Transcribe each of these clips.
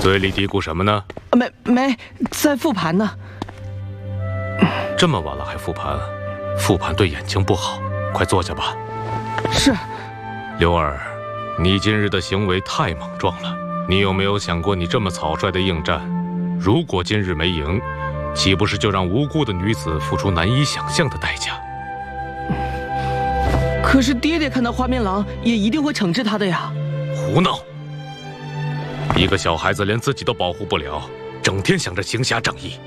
嘴里嘀咕什么呢？ 没，在复盘呢。 这么晚了还复盘？复盘对眼睛不好，快坐下吧。 是。 刘儿，你今日的行为太莽撞了。你有没有想过，你这么草率的应战，如果今日没赢，岂不是就让无辜的女子付出难以想象的代价？ 可是爹爹看到花面郎，也一定会惩治他的呀。 胡闹！一个小孩子连自己都保护不了，整天想着行侠仗义。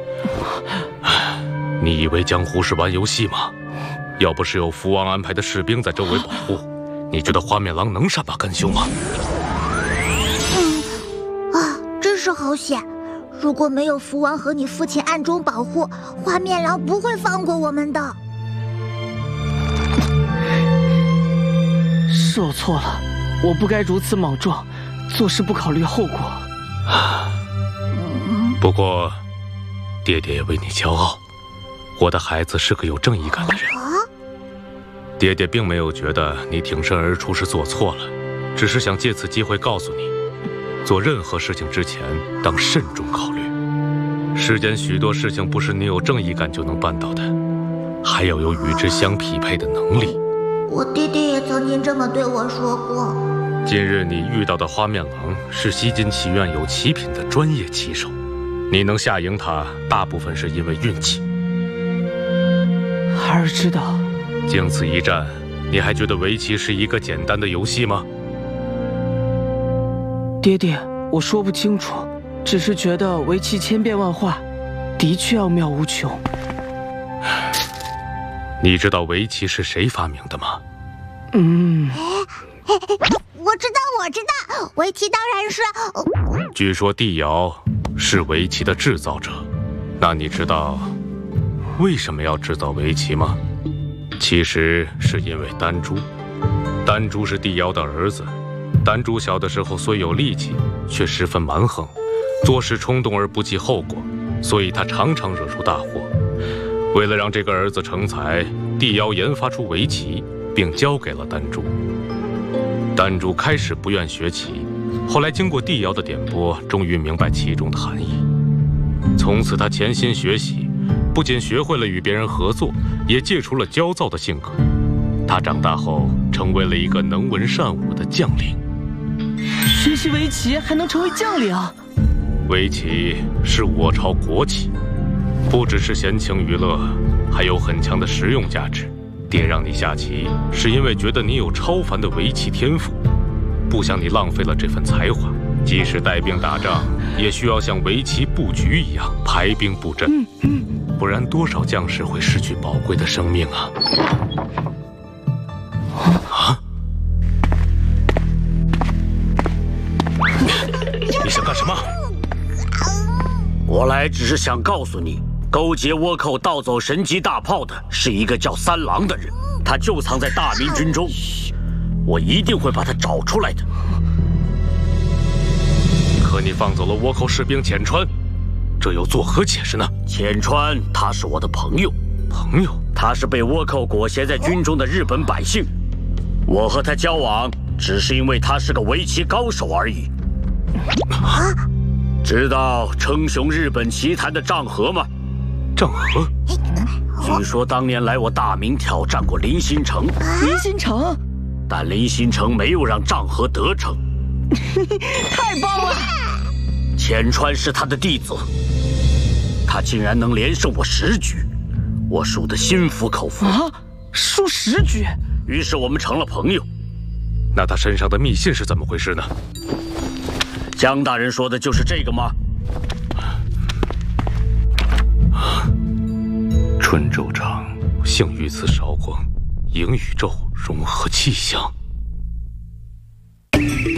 你以为江湖是玩游戏吗？要不是有福王安排的士兵在周围保护，你觉得花面郎能善罢甘休吗？ 真是好险！如果没有福王和你父亲暗中保护，花面郎不会放过我们的。 是我错了，我不该如此莽撞，做事不考虑后果。 不过，爹爹也为你骄傲，我的孩子是个有正义感的人。爹爹并没有觉得你挺身而出是做错了，只是想借此机会告诉你，做任何事情之前当慎重考虑。世间许多事情不是你有正义感就能办到的，还要有与之相匹配的能力。 我爹爹也曾经这么对我说过。 今日你遇到的花面郎是西金棋院有奇品的专业棋手，你能下赢他，大部分是因为运气。 孩儿知道。 经此一战，你还觉得围棋是一个简单的游戏吗？ 爹爹，我说不清楚，只是觉得围棋千变万化，的确奥妙无穷。 你知道围棋是谁发明的吗？ 我知道，围棋当然是…… 据说帝尧是围棋的制造者。那你知道为什么要制造围棋吗？其实是因为丹朱。丹朱是帝尧的儿子。丹朱小的时候虽有力气，却十分蛮横，做事冲动而不计后果，所以他常常惹出大祸。为了让这个儿子成才，帝尧研发出围棋，并交给了丹朱。丹朱开始不愿学棋，后来经过帝尧的点拨，终于明白其中的含义。从此他潜心学习，不仅学会了与别人合作，也戒除了焦躁的性格。他长大后成为了一个能文善武的将领。 学习围棋还能成为将领？ 围棋是我朝国棋，不只是闲情娱乐，还有很强的实用价值。爹让你下棋，是因为觉得你有超凡的围棋天赋，不想你浪费了这份才华。即使带兵打仗，也需要像围棋布局一样排兵布阵，不然多少将士会失去宝贵的生命啊！你想干什么？ 我来只是想告诉你，勾结倭寇盗走神机大炮的是一个叫三郎的人，他就藏在大明军中，我一定会把他找出来的。 可你放走了倭寇士兵浅川，这又作何解释呢？ 浅川他是我的朋友，他是被倭寇裹挟在军中的日本百姓，我和他交往只是因为他是个围棋高手而已。知道称雄日本棋坛的丈和吗？ 丈和？ 据说当年来我大明挑战过林新成。 林新成？ 但林新成没有让丈和得逞。 太棒了！ 浅川是他的弟子，他竟然能连胜我10局，我输得心服口服。 输10局？ 于是我们成了朋友。 那他身上的密信是怎么回事呢？ 江大人说的就是这个吗？ 春昼长，幸遇此韶光，迎宇宙，融合气象。